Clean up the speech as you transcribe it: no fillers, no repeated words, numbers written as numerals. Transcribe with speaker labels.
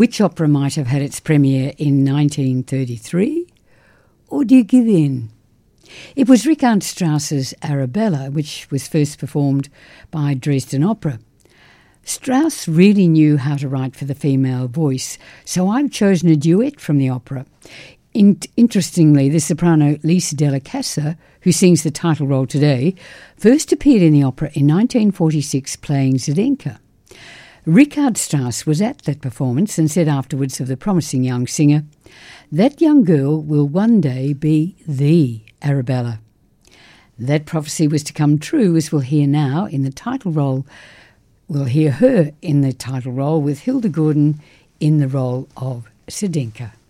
Speaker 1: Which opera might have had its premiere in 1933? Or do you give in? It was Richard Strauss's Arabella, which was first performed by Dresden Opera. Strauss really knew how to write for the female voice, so I've chosen a duet from the opera. Interestingly, the soprano Lisa Della Casa, who sings the title role today, first appeared in the opera in 1946 playing Zdenka. Richard Strauss was at that performance and said afterwards of the promising young singer, "That young girl will one day be the Arabella." That prophecy was to come true, as we'll hear now in the title role. We'll hear her in the title role with Hilda Gordon in the role of Zdenka.